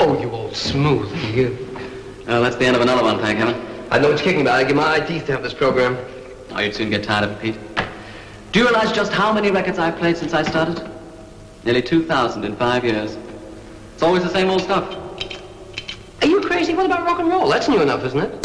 Oh, you old smoothie, you. Well, that's the end of another one, thank heaven. I know it's kicking, but I give my eye teeth to have this program. Oh, you'd soon get tired of it, Pete. Do you realize just how many records I've played since I started? Nearly 2,000 in 5 years. It's always the same old stuff. Are you crazy? What about rock and roll? That's new enough, isn't it?